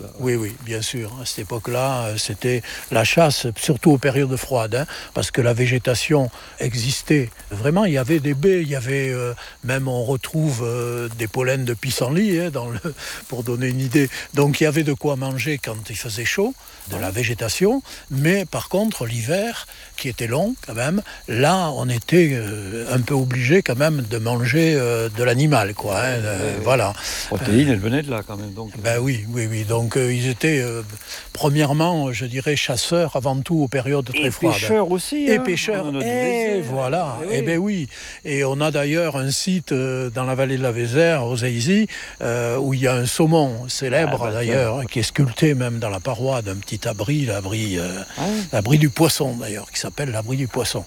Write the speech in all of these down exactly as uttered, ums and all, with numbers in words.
époque-là. Oui, oui, bien sûr. À cette époque-là, c'était la chasse, surtout aux périodes froides, hein, parce que la végétation existait. Vraiment, il y avait des baies, il y avait euh, même, on retrouve euh, des pollens de pissenlit, hein, dans le, pour donner une idée. Donc, il y avait de quoi manger quand il faisait chaud, de la végétation, mais par contre, l'hiver, qui était long quand même, là, on était euh, un peu obligé quand même de manger euh, de l'animal, quoi. Hein, euh, voilà. La protéine, elle venait de là quand même. Donc. Ben oui, oui, oui. Donc euh, ils étaient euh, premièrement, je dirais, chasseurs avant tout aux périodes très et froides. Et pêcheurs aussi. Et hein, pêcheurs. Et voilà. Et eh ben oui. Et on a d'ailleurs un site euh, dans la vallée de la Vézère, aux Aisy, euh, où il y a un saumon célèbre ah, bah, d'ailleurs, hein, qui est sculpté même dans la paroi d'un petit abri, l'abri, euh, ah, oui. l'abri du poisson d'ailleurs, qui s'appelle l'abri du poisson.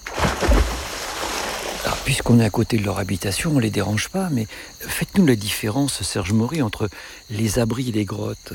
Alors, puisqu'on est à côté de leur habitation, on ne les dérange pas, mais faites-nous la différence, Serge Maury, entre les abris et les grottes.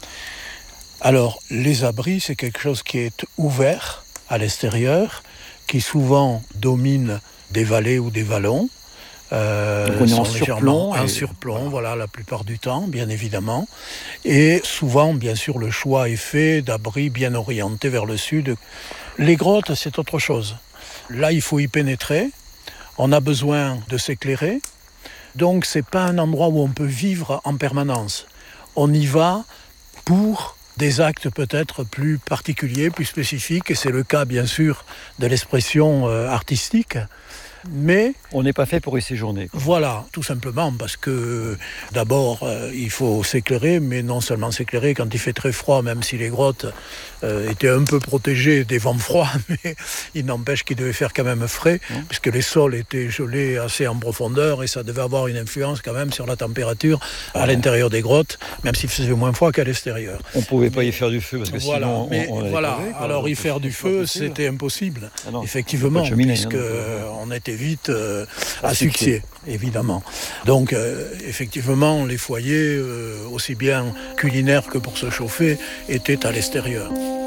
Alors, les abris, c'est quelque chose qui est ouvert à l'extérieur, qui souvent domine des vallées ou des vallons. Euh, Donc on est en surplomb. En et... surplomb, voilà, la plupart du temps, bien évidemment. Et souvent, bien sûr, le choix est fait d'abris bien orientés vers le sud. Les grottes, c'est autre chose. Là, il faut y pénétrer. On a besoin de s'éclairer. Donc, ce n'est pas un endroit où on peut vivre en permanence. On y va pour des actes peut-être plus particuliers, plus spécifiques. Et c'est le cas, bien sûr, de l'expression euh, artistique. Mais on n'est pas fait pour y séjourner. Quoi. Voilà, tout simplement parce que d'abord euh, il faut s'éclairer, mais non seulement s'éclairer quand il fait très froid, même si les grottes euh, étaient un peu protégées des vents froids, mais il n'empêche qu'il devait faire quand même frais, mmh. puisque les sols étaient gelés assez en profondeur et ça devait avoir une influence quand même sur la température à l'intérieur des grottes, même s'il faisait moins froid qu'à l'extérieur. On ne pouvait pas y faire du feu parce que voilà, sinon mais on, on voilà. Crevé, Alors y faire du feu, c'était impossible, ah non, effectivement, cheminée, puisque non, on était vite euh, à succès, évidemment. Donc, euh, effectivement, les foyers, euh, aussi bien culinaires que pour se chauffer, étaient à l'extérieur.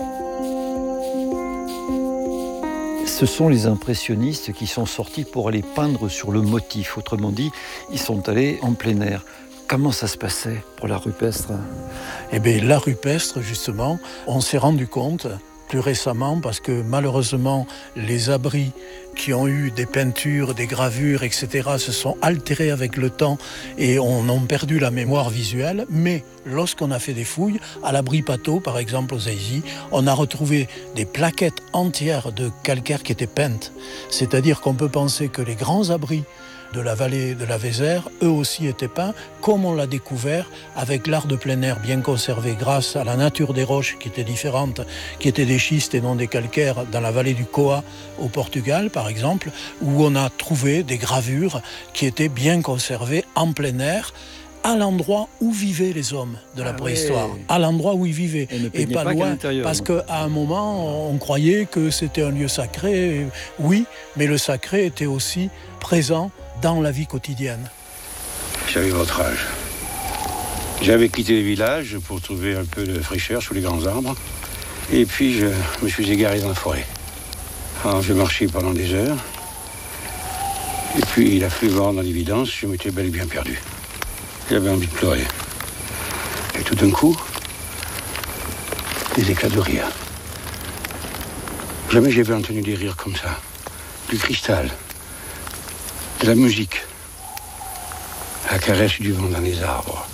Ce sont les impressionnistes qui sont sortis pour aller peindre sur le motif. Autrement dit, ils sont allés en plein air. Comment ça se passait pour l'art rupestre ? Eh bien, l'art rupestre, justement, on s'est rendu compte plus récemment, parce que malheureusement, les abris qui ont eu des peintures, des gravures, et cetera, se sont altérés avec le temps et on a perdu la mémoire visuelle. Mais lorsqu'on a fait des fouilles, à l'abri Pateau, par exemple, aux Aisy, on a retrouvé des plaquettes entières de calcaire qui étaient peintes. C'est-à-dire qu'on peut penser que les grands abris de la vallée de la Vézère, eux aussi étaient peints, comme on l'a découvert avec l'art de plein air bien conservé grâce à la nature des roches qui étaient différentes, qui étaient des schistes et non des calcaires, dans la vallée du Coa au Portugal par exemple, où on a trouvé des gravures qui étaient bien conservées en plein air, à l'endroit où vivaient les hommes de la ah préhistoire, ouais. à l'endroit où ils vivaient, et, et pas, pas loin, parce qu'à un moment, on croyait que c'était un lieu sacré, oui, mais le sacré était aussi présent dans la vie quotidienne. J'avais votre âge. J'avais quitté le village pour trouver un peu de fraîcheur sous les grands arbres, et puis je me suis égaré dans la forêt. Alors j'ai marché pendant des heures, et puis la pluie dans l'évidence, je m'étais bel et bien perdu. J'avais envie de pleurer. Et tout d'un coup, des éclats de rire. Jamais j'avais entendu des rires comme ça. Du cristal, de la musique, la caresse du vent dans les arbres.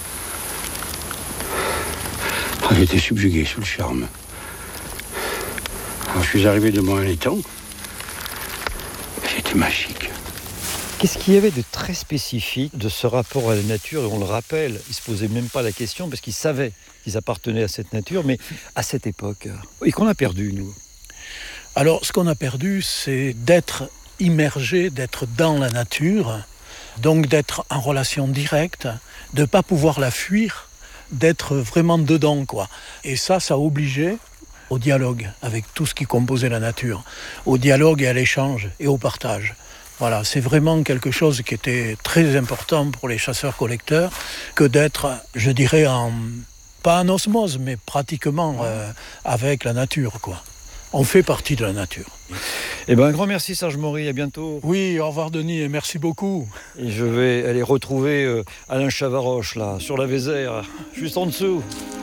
Oh, j'étais subjugué sous le charme. Alors, je suis arrivé devant un étang. C'était magique. Qu'est-ce qu'il y avait de très spécifique de ce rapport à la nature ? Et on le rappelle, ils ne se posaient même pas la question parce qu'ils savaient qu'ils appartenaient à cette nature, mais à cette époque. Et qu'on a perdu, nous. Alors, ce qu'on a perdu, c'est d'être immergé, d'être dans la nature, donc d'être en relation directe, de ne pas pouvoir la fuir, d'être vraiment dedans, quoi. Et ça, ça obligeait au dialogue avec tout ce qui composait la nature, au dialogue et à l'échange et au partage. Voilà, c'est vraiment quelque chose qui était très important pour les chasseurs-collecteurs, que d'être, je dirais, en, pas en osmose, mais pratiquement euh, avec la nature, quoi. On fait partie de la nature. Eh ben, un grand merci Serge Maury, à bientôt. Oui, au revoir Denis, et merci beaucoup. Et je vais aller retrouver euh, Alain Chavaroche, là, sur la Vézère, juste en dessous.